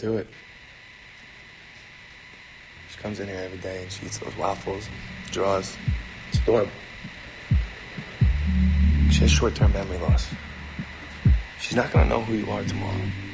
do it. She comes in here every day and she eats those waffles and draws. It's adorable. She has short-term memory loss. She's not gonna know who you are tomorrow.